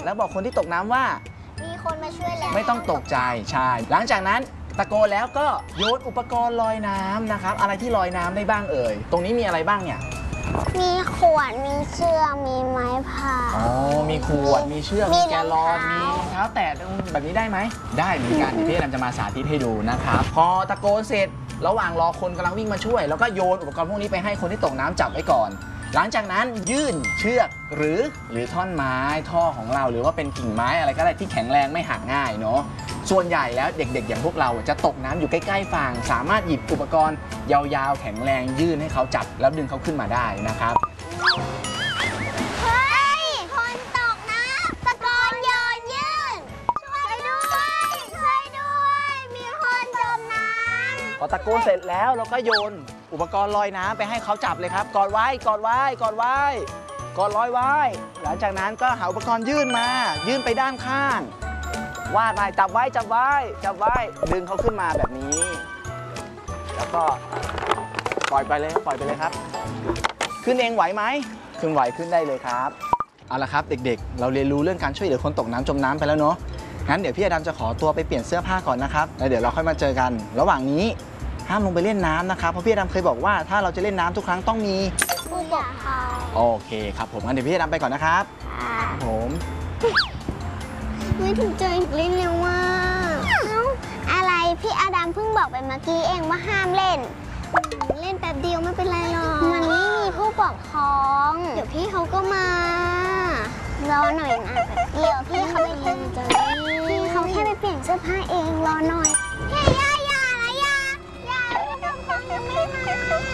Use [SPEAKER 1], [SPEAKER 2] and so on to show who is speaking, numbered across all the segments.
[SPEAKER 1] แล้วบอกคนที่ตกน้ำว่า
[SPEAKER 2] มีคนมาช่วยแล้ว
[SPEAKER 1] ไม่ต้องตกใจใช่หลังจากนั้นตะโกนแล้วก็โยนอุปกรณ์ลอยน้ำนะครับอะไรที่ลอยน้ำได้บ้างเอ่ยตรงนี้มีอะไรบ้างเนี่ย
[SPEAKER 2] มีขวดมีเชือกมีไม้พาย
[SPEAKER 1] อ๋อมีขวดมีเชือกมีแกลลอนมีเท้าแตะแบบนี้ได้ไหมได้เหมือนกันพี่แอมจะมาสาธิตให้ดูนะครับพอตะโกนเสร็จระหว่างรอคนกำลังวิ่งมาช่วยแล้วก็โยนอุปกรณ์พวกนี้ไปให้คนที่ตกน้ำจับไว้ก่อนหลังจากนั้นยื่นเชือกหรือท่อนไม้ท่อของเราหรือว่าเป็นกิ่งไม้อะไรก็ได้ที่แข็งแรงไม่หักง่ายเนาะส่วนใหญ่แล้วเด็กๆอย่างพวกเราจะตกน้ำอยู่ใกล้ๆฝั่งสามารถหยิบอุปกรณ์ยาวๆแข็งแรงยื่นให้เขาจับแล้วดึงเขาขึ้นมาได้นะครับ
[SPEAKER 2] เฮ้ยคนตกน้ำตะโกนโยนยื่นช่วยด้วยช่วยด้วยมีคนจมน้ำ
[SPEAKER 1] พอตะโกนเสร็จแล้วเราก็โยนอุปกรณ์ลอยน้ำไปให้เขาจับเลยครับกอดไว้กอดไว้กอดไว้กอดลอยไว้หลังจากนั้นก็หาอุปกรณ์ยื่นมายื่นไปด้านข้างวาดไปจับไว้จับไว้จับไว้ดึงเขาขึ้นมาแบบนี้แล้วก็ปล่อยไปเลยครับขึ้นเองไหวไหมขึ้นไหวขึ้นได้เลยครับเอาละครับเด็กๆเราเรียนรู้เรื่องการช่วยเหลือคนตกน้ำจมน้ำไปแล้วเนาะงั้นเดี๋ยวพี่อดัมจะขอตัวไปเปลี่ยนเสื้อผ้าก่อนนะครับแล้วเดี๋ยวเราค่อยมาเจอกันระหว่างนี้ห้ามลงไปเล่นน้ำนะครับเพราะพี่อดัมเคยบอกว่าถ้าเราจะเล่นน้ำทุกครั้งต้องมี
[SPEAKER 2] ผู้ปกครอง
[SPEAKER 1] โอเคครับผมงั้นเดี๋ยวพี่อดัมไปก่อนนะครับผม
[SPEAKER 2] ไม่ถึงใจเล่นแล้วว่าอะไรพี่อดัมเพิ่งบอกไปเมื่อกี้เองว่าห้ามเล่นเล่นแป๊บเดียวไม่เป็นไรหรอกมันไม่มีผู้ปกครองเดี๋ยวพี่เขาก็มารอหน่อยนะเดี๋ยวพี่เขาไปเล่นพี่เขาแค่ไปเปลี่ยนเสื้อผ้าเองรอหน่อยแค่อย่าผู้ปกครองยังไม่มาอย่าพี่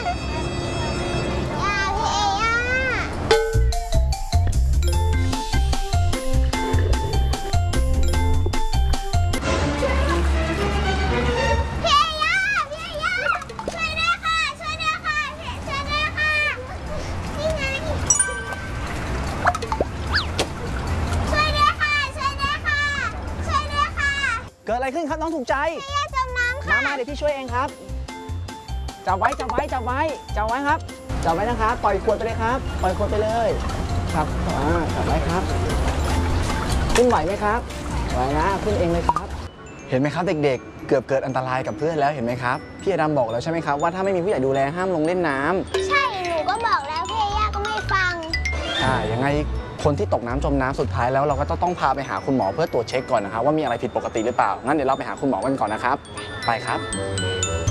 [SPEAKER 1] เกิดอะไรขึ้นครับน้องถูกใจ
[SPEAKER 2] จมน้ำค่ะ
[SPEAKER 1] มาเดี๋ยวพี่ช่วยเองครับจับไว้ครับจับไว้นะครับปล่อยขวดไปเลยครับปล่อยขวดไปเลยครับจับไว้ครับขึ้นไหวไหมครับไหวนะขึ้นเองเลยครับเห็นไหมครับเด็กๆเกือบเกิดอันตรายกับเพื่อนแล้วเห็นไหมครับพี่อดัมบอกแล้วใช่ไหมครับว่าถ้าไม่มีผู้ใหญ่ดูแลห้ามลงเล่นน้ำ
[SPEAKER 2] ใช่หนูก็บอกแล้วพี่ย่าก็ไม่ฟัง
[SPEAKER 1] ยังไงคนที่ตกน้ำจมน้ำสุดท้ายแล้วเราก็ต้องพาไปหาคุณหมอเพื่อตรวจเช็คก่อนนะครับว่ามีอะไรผิดปกติหรือเปล่างั้นเดี๋ยวเราไปหาคุณหมอกันก่อนนะครับไปครับ